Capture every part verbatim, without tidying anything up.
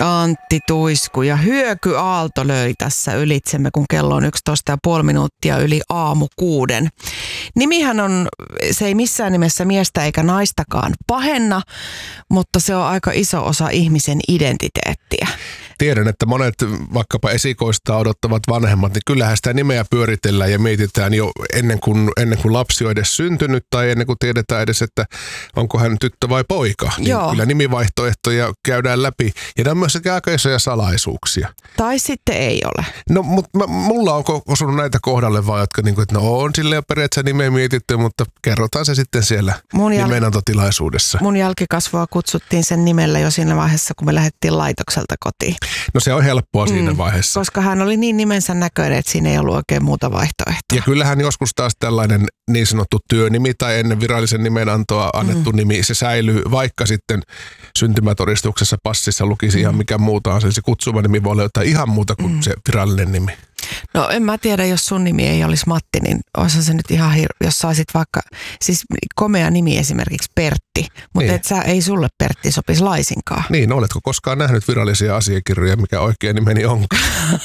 Antti Tuisku ja Hyöky Aalto löi tässä ylitsemme, kun kello on yksitoista ja puoli minuuttia yli aamu kuuden. Nimihän on, se ei missään nimessä miestä eikä naistakaan pahenna, mutta se on aika iso osa ihmisen identiteettiä. Tiedän, että monet vaikkapa esikoista odottavat vanhemmat, niin kyllähän sitä nimeä pyöritellään ja mietitään jo ennen kuin, ennen kuin lapsi on edes syntynyt tai ennen kuin tiedetään edes, että onko hän tyttö vai poika. Niin Joo. Kyllä nimivaihtoehtoja käydään läpi ja ne on myös aika isoja salaisuuksia. Tai sitten ei ole. No, mutta mulla onko osunut näitä kohdalle vai jotka niin kuin, että no on silleen periaatteessa nimeä mietitty, mutta kerrotaan se sitten siellä jäl- nimenantotilaisuudessa. Mun jälkikasvua kutsuttiin sen nimellä jo siinä vaiheessa, kun me lähdettiin laitokselta kotiin. No se on helppoa siinä mm, vaiheessa. Koska hän oli niin nimensä näköinen, että siinä ei ollut oikein muuta vaihtoehtoa. Ja kyllähän joskus taas tällainen niin sanottu työnimi tai ennen virallisen nimenantoa annettu mm. nimi, se säilyy vaikka sitten syntymätodistuksessa passissa lukisi mm. ihan mikä muuta on. Se kutsuma nimi voi olla jotain ihan muuta kuin mm. se virallinen nimi. No en mä tiedä, jos sun nimi ei olisi Matti, niin olisi se nyt ihan hir- jos saisit vaikka, siis komea nimi esimerkiksi Pertti, mutta niin. Et sä ei sulle Pertti sopisi laisinkaan. Niin, oletko koskaan nähnyt virallisia asiakirjoja, mikä oikea nimeni onkaan?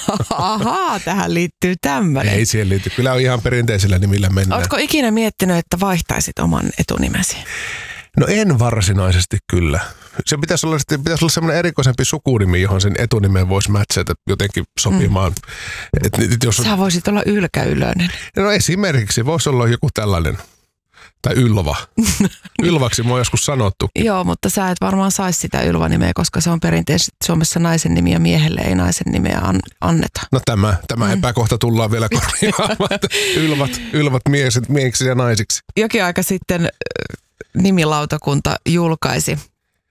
Ahaa, tähän liittyy tämmöinen. Ei siihen liity, kyllä on ihan perinteisellä nimillä mennään. Oletko ikinä miettinyt, että vaihtaisit oman etunimesi? No en varsinaisesti kyllä. Se pitäisi olla, pitäisi olla semmoinen erikoisempi sukunimi, johon sen etunimen voisi matchata jotenkin sopimaan. Mm. Et, et jos on... Sä voisit olla Ylkä Ylönen. No esimerkiksi voisi olla joku tällainen. Tai Ylva. Ylvaksi mua on joskus sanottu. Joo, mutta sä et varmaan saisi sitä Ylva-nimeä, koska se on perinteisesti Suomessa naisen nimi ja miehelle ei naisen nimeä an- anneta. No tämä, tämä mm. epäkohta tullaan vielä korjaamaan. Ylvat, ylvat miesit, miehiksi ja naisiksi. Jokin aika sitten nimilautakunta julkaisi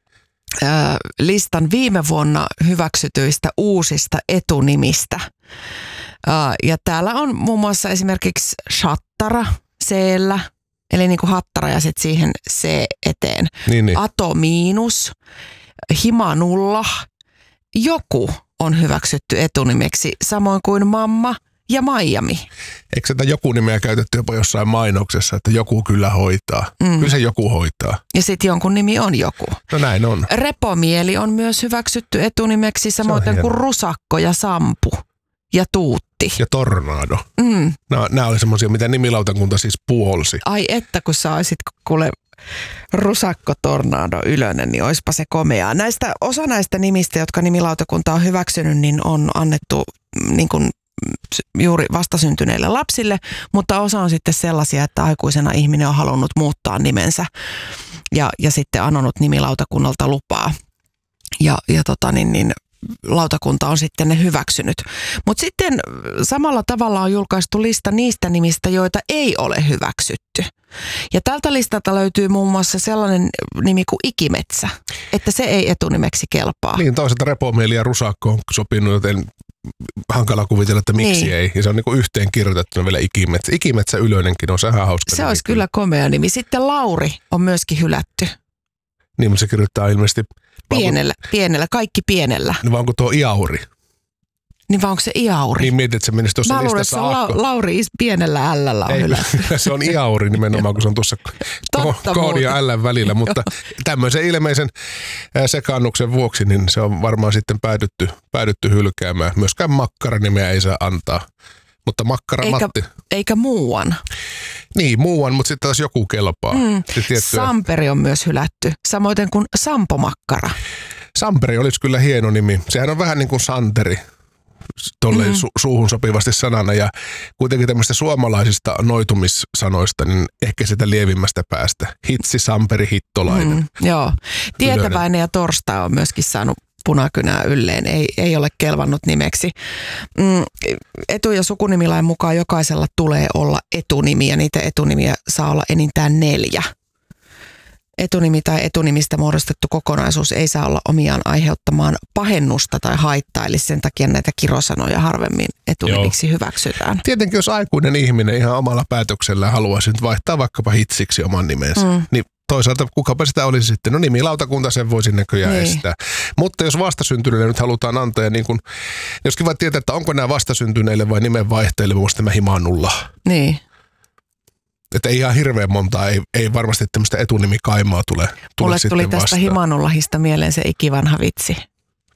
ää, listan viime vuonna hyväksytyistä uusista etunimistä. Ää, ja täällä on muun muassa esimerkiksi Shattara C-llä, eli niin kuin hattara ja sitten siihen C eteen. Niin, niin. Ato miinus, Himanulla, joku on hyväksytty etunimeksi, samoin kuin Mamma ja Miami. Eikö sitä joku nimeä käytetty jopa jossain mainoksessa, että joku kyllä hoitaa? Mm. Kyllä se joku hoitaa. Ja sitten jonkun nimi on joku. No näin on. Repomieli on myös hyväksytty etunimeksi, samoin kuin Rusakko ja Sampu ja Tuutti. Ja Tornado. Mm. Nämä, nämä oli semmoisia, mitä nimilautakunta siis puolsi. Ai että, kun sä olisit kuule Rusakko, Tornado, Ylönen, niin oispa se komeaa. Näistä, osa näistä nimistä, jotka nimilautakunta on hyväksynyt, niin on annettu niin kuin juuri vastasyntyneille lapsille, mutta osa on sitten sellaisia, että aikuisena ihminen on halunnut muuttaa nimensä ja, ja sitten anonut nimilautakunnalta lupaa. Ja, ja tota niin, niin lautakunta on sitten ne hyväksynyt. Mutta sitten samalla tavalla on julkaistu lista niistä nimistä, joita ei ole hyväksytty. Ja tältä listalta löytyy muun muassa sellainen nimi kuin Ikimetsä, että se ei etunimeksi kelpaa. Niin, toisaalta Repomieli ja Rusakko on sopinut, joten hankala kuvitella, että miksi niin. ei. Ja se on niin kuin yhteen kirjoitettuna vielä Ikimetsä. Ikimetsä Ylönenkin on, se ihan hauska. Se olisi kyllä komea nimi. Sitten Lauri on myöskin hylätty. Niin, mutta se kirjoittaa ilmeisesti... Pienellä, onko, pienellä, kaikki pienellä. Niin vaan onko tuo Iauri? Niin vaan onko se Iauri? Niin mietit, että se menisi tuossa listassa Mä luulen, La- Lauri pienellä L:llä on hylätty. Se on Iauri nimenomaan, kun se on tuossa koodi ja L:n välillä. Mutta tämmöisen ilmeisen sekaannuksen vuoksi, niin se on varmaan sitten päädytty, päädytty hylkäämään. Myöskään Makkara-nimeä ei saa antaa. Mutta Makkara eikä, Matti. Eikä muuan. Niin, muuan, mutta sitten taas joku kelpaa. Mm. Tiettyä... Samperi on myös hylätty, samoin kuin Sampo Makkara. Samperi olisi kyllä hieno nimi. Sehän on vähän niin kuin Santeri, tolleen mm. su- suuhun sopivasti sanana. Ja kuitenkin tämmöistä suomalaisista noitumissanoista, niin ehkä sitä lievimmästä päästä. Hitsi, Samperi, Hittolainen. Mm, joo. Tietäväinen Ylönen. Ja Torstai on myöskin saanut punakynää ylleen, ei, ei ole kelvannut nimeksi. Mm, etu- ja sukunimilain mukaan jokaisella tulee olla etunimi ja niitä etunimiä saa olla enintään neljä. Etunimi tai etunimistä muodostettu kokonaisuus ei saa olla omiaan aiheuttamaan pahennusta tai haittaa, eli sen takia näitä kirosanoja harvemmin etunimiksi Joo. hyväksytään. Tietenkin jos aikuinen ihminen ihan omalla päätöksellään haluaisi nyt vaihtaa vaikkapa Hitsiksi oman nimensä, mm. niin toisaalta kukapa sitä olisi sitten, no nimilautakunta sen voisi näköjään niin. estää. Mutta jos vastasyntyneille nyt halutaan antaa, ja niin kun, jos kiva tietää, että onko nämä vastasyntyneille vai nimenvaihtajille, muun muassa tämä Himanulla. Niin. Että ei ihan hirveän montaa, ei, ei varmasti tämmöistä etunimikaimaa tule, tule Mulle sitten tuli tästä vastaan. Himanullahista mieleen se ikivanha vitsi.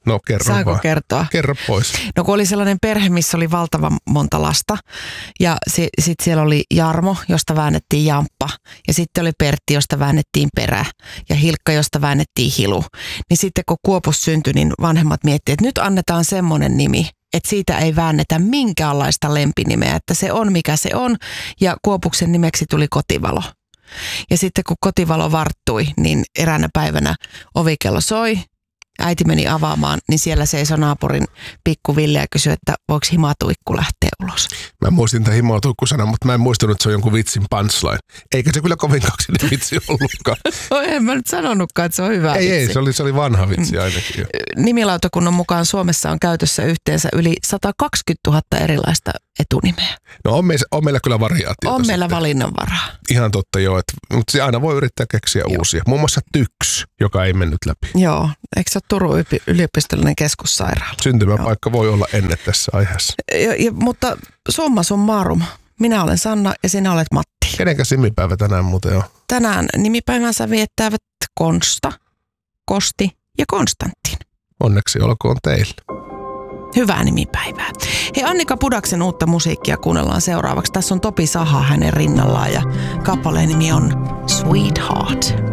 No kerro Saako vaan. kertoa? Kerro pois. No kun oli sellainen perhe, missä oli valtavan monta lasta ja si- sitten siellä oli Jarmo, josta väännettiin Jamppa ja sitten oli Pertti, josta väännettiin Perä ja Hilkka, josta väännettiin Hilu. Niin sitten kun Kuopus syntyi, niin vanhemmat miettivät, että nyt annetaan semmoinen nimi, että siitä ei väännetä minkäänlaista lempinimeä, että se on mikä se on ja Kuopuksen nimeksi tuli Kotivalo. Ja sitten kun Kotivalo varttui, niin eräänä päivänä ovikello soi. Äiti meni avaamaan, niin siellä seisoi naapurin pikku Ville ja kysyi, että voiko himatuikku lähteä ulos. Mä muistin tämän himatuikku-sanan, mutta mä en muistunut, että se on jonkun vitsin punchline. Eikä se kyllä kovin kaksinen vitsi ollutkaan. No en mä nyt sanonutkaan, että se on hyvä ei, vitsi. Ei, se oli, se oli vanha vitsi ainakin jo. Nimilautakunnan mukaan Suomessa on käytössä yhteensä yli sata kaksikymmentätuhatta erilaista etunimeä. No on meillä, on meillä kyllä variaatiota. On meillä sitten. Valinnanvaraa. Ihan totta joo, että, mutta se aina voi yrittää keksiä joo. uusia. Muun muassa Tyks, joka ei mennyt läpi. Joo, eikö se ole Turun yliopistollinen keskussairaala? Syntymäpaikka voi olla ennen tässä aiheessa. Ja, ja, mutta summa summarum. Minä olen Sanna ja sinä olet Matti. Kenenkä nimipäivä tänään muuten on? Tänään nimipäivänsä viettävät Konsta, Kosti ja Konstantin. Onneksi olkoon teille. Hyvää nimipäivää. Hei, Annika Pudaksen uutta musiikkia kuunnellaan seuraavaksi. Tässä on Topi Saha hänen rinnallaan ja kappaleen nimi on Sweetheart.